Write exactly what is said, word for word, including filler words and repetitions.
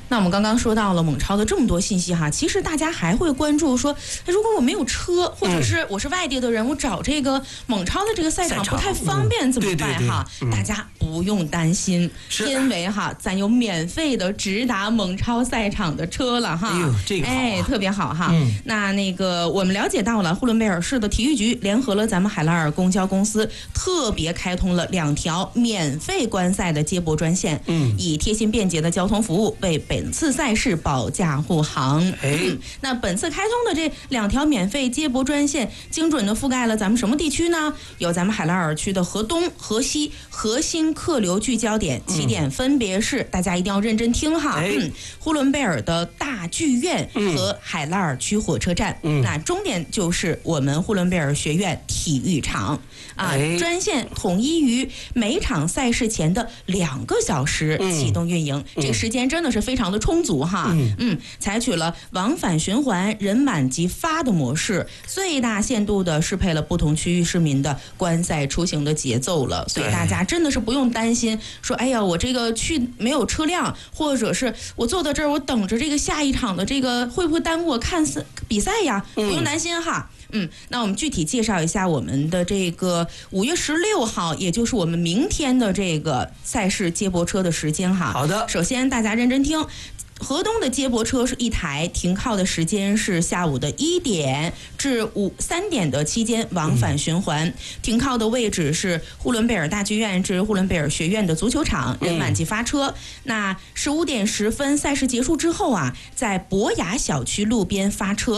那我们刚刚说到了蒙超的这么多信息哈，其实大家还会关注说，如果我没有车，或者是我是外地的人，我找这个蒙超的这个赛场不太方便怎么办哈？大家不用担心，因为哈，咱有免费的直达蒙超赛场的车了哈。 哎呦，这个好、啊， 哎，特别好哈。嗯、那那个我们了解到了，呼伦贝尔市的体育局联合了咱们海拉尔公交公司，特别开通了两条免费观赛的接驳专线，嗯，以贴心便捷的交通服务为本次赛事保驾护航。 哎、 嗯，那本次开通的这两条免费接驳专线，精准的覆盖了咱们什么地区呢？有咱们海拉尔区的河东、河西核心客流聚焦点，起点分别是、嗯、大家一定要认真听哈。 哎、 嗯，呼伦贝尔的大剧院和海拉尔区火车站，嗯、那终点就是我们呼伦贝尔学院体育场啊。 哎、 专线统一于每场赛事前的两个小时启动运营，嗯、这个时间真的是非常的充足哈。嗯，嗯采取了往返循环、人满即发的模式，最大限度的适配了不同区域市民的观赛出行的节奏了。所以大家真的是不用担心说，哎呀，我这个去没有车辆，或者是我坐到这儿，我等着这个下一场的这个会不会耽误我看比赛呀？不用担心哈。嗯，那我们具体介绍一下我们的这个五月十六号，也就是我们明天的这个赛事接驳车的时间哈。 好的， 首先大家认真听。河东的接驳车是一台，停靠的时间是下午的一点至五三点的期间往返循环，嗯、停靠的位置是呼伦贝尔大剧院至呼伦贝尔学院的足球场，人满即发车。嗯、那十五点十分赛事结束之后啊，在博雅小区路边发车。